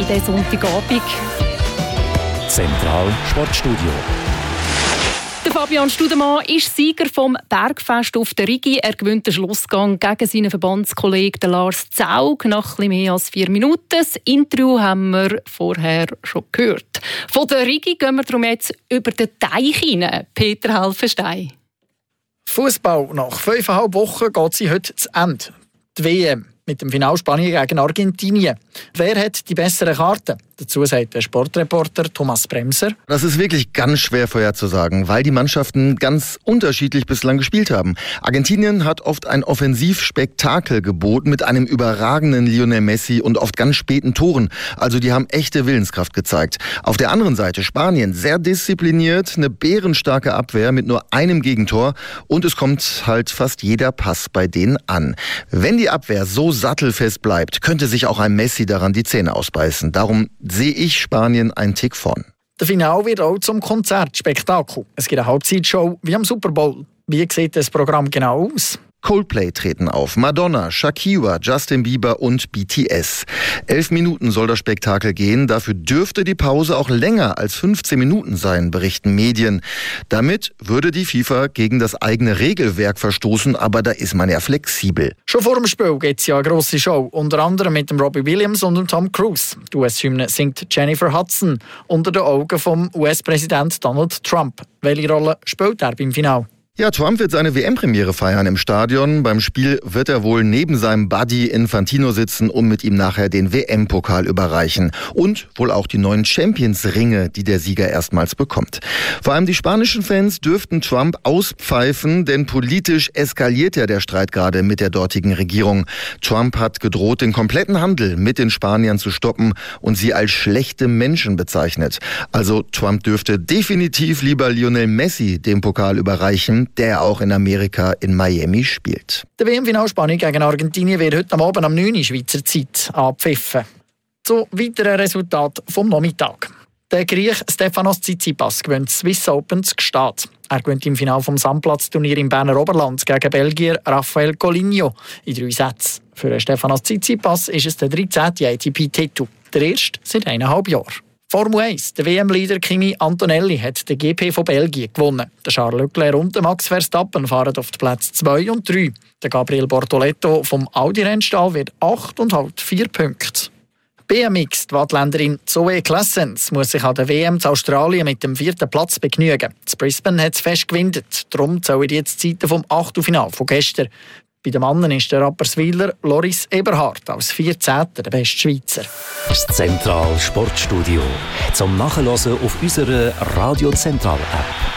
diesen Sonntagabend. Zentral Sportstudio. Der Fabian Studemann ist Sieger vom Bergfest auf der Rigi. Er gewinnt den Schlussgang gegen seinen Verbandskollegen Lars Zaug nach etwas mehr als 4 Minuten. Das Interview haben wir vorher schon gehört. Von der Rigi gehen wir darum jetzt über den Teich hinein. Peter Helfenstein. Fußball. Nach 5,5 Wochen geht sie heute zu Ende. Die WM mit dem Finale Spanien gegen Argentinien. Wer hat die besseren Karten? Dazu sagt der Sportreporter Thomas Bremser. Das ist wirklich ganz schwer vorherzusagen, weil die Mannschaften ganz unterschiedlich bislang gespielt haben. Argentinien hat oft ein Offensivspektakel geboten mit einem überragenden Lionel Messi und oft ganz späten Toren. Also die haben echte Willenskraft gezeigt. Auf der anderen Seite Spanien sehr diszipliniert, eine bärenstarke Abwehr mit nur einem Gegentor und es kommt halt fast jeder Pass bei denen an. Wenn die Abwehr so sattelfest bleibt, könnte sich auch ein Messi daran die Zähne ausbeißen. Darum sehe ich Spanien einen Tick vorn. Der Finale wird auch zum Konzertspektakel. Es gibt eine Halbzeitshow wie am Super Bowl. Wie sieht das Programm genau aus? Coldplay treten auf, Madonna, Shakira, Justin Bieber und BTS. 11 Minuten soll das Spektakel gehen, dafür dürfte die Pause auch länger als 15 Minuten sein, berichten Medien. Damit würde die FIFA gegen das eigene Regelwerk verstoßen, aber da ist man ja flexibel. Schon vor dem Spiel gibt es ja eine grosse Show, unter anderem mit dem Robbie Williams und dem Tom Cruise. Die US-Hymne singt Jennifer Hudson unter den Augen vom US-Präsident Donald Trump. Welche Rolle spielt er beim Finale? Ja, Trump wird seine WM-Premiere feiern im Stadion. Beim Spiel wird er wohl neben seinem Buddy Infantino sitzen und mit ihm nachher den WM-Pokal überreichen. Und wohl auch die neuen Champions-Ringe, die der Sieger erstmals bekommt. Vor allem die spanischen Fans dürften Trump auspfeifen, denn politisch eskaliert ja der Streit gerade mit der dortigen Regierung. Trump hat gedroht, den kompletten Handel mit den Spaniern zu stoppen und sie als schlechte Menschen bezeichnet. Also Trump dürfte definitiv lieber Lionel Messi den Pokal überreichen, der auch in Amerika in Miami spielt. Der WM-Finale Spanien gegen Argentinien wird heute Abend um 9 Uhr Schweizer Zeit abpfiffen. Zu weiteren Resultaten vom Nachmittag. Der Griech Stefanos Tsitsipas gewinnt das Swiss Open zu Gstaad. Er gewinnt im Finale vom Sandplatzturnier im Berner Oberland gegen Belgier Rafael Colinho in 3 Sätzen. Für Stefanos Tsitsipas ist es der 13. ATP-Titel, der erste seit 1,5 Jahren. Formel 1. Der WM-Leader Kimi Antonelli hat den GP von Belgien gewonnen. Der Charles Leclerc und der Max Verstappen fahren auf die Plätze 2 und 3. Der Gabriel Bortoletto vom Audi-Rennstall wird 8 und holt 4 Punkte. BMX, die Wattländerin Zoe Claessens, muss sich an der WM zu Australien mit dem 4. Platz begnügen. Das Brisbane hat es fest gewinnt. Darum zählen jetzt die Zeiten vom Achtelfinale von gestern. Bei den Männern ist der Rapperswiler Loris Eberhardt als 14. der beste Schweizer. Das Zentral Sportstudio zum Nachhören auf unserer Radio Zentral App.